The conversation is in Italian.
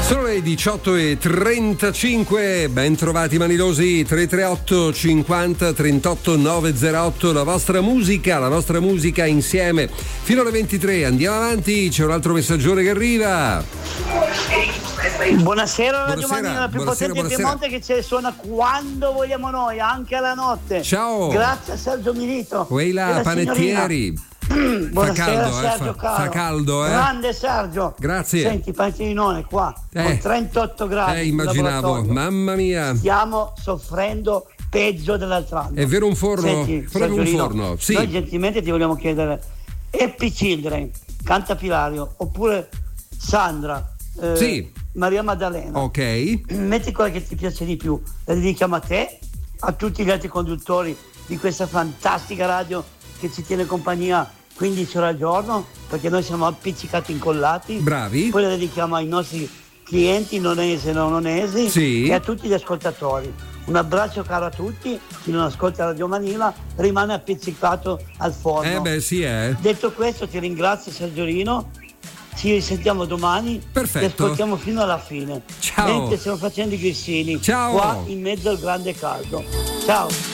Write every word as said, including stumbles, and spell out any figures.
Sono le diciotto e trentacinque, ben trovati manilosi. Tre tre otto cinquanta trentotto novecentotto, la vostra musica, la vostra musica insieme fino alle ventitré. Andiamo avanti, c'è un altro messaggione che arriva. Buonasera Radio Buonasera, Manina, la più buonasera, potente in Piemonte, che ce suona quando vogliamo noi, anche alla notte. Ciao. Grazie a Sergio Milito. Weila Panettieri. Buonasera fa caldo, Sergio, eh, fa, caro. fa caldo, eh. Grande Sergio. Grazie. Senti, paninone qua, Eh. con trentotto gradi. Eh, in immaginavo, laboratorio. mamma mia. Stiamo soffrendo peggio dell'altro anno. È vero un forno? Senti, Proprio un Sergiolino, forno, sì. Noi gentilmente ti vogliamo chiedere Happy Children, canta Pilario, oppure Sandra, eh, Sì. Maria Maddalena. Ok. Metti quella che ti piace di più, la dedichiamo a te, a tutti gli altri conduttori di questa fantastica radio che ci tiene compagnia quindici ore al giorno, perché noi siamo appiccicati incollati. Bravi. Poi la dedichiamo ai nostri clienti nonesi e non nonesi, Sì. e a tutti gli ascoltatori. Un abbraccio caro a tutti, chi non ascolta Radio Manila rimane appiccicato al forno. Eh beh, sì, eh. Detto questo, ti ringrazio Sergiolino, ci risentiamo domani. Perfetto. Ti ascoltiamo fino alla fine. Ciao. Mentre stiamo facendo i grissini. Ciao. Qua in mezzo al grande caldo. Ciao.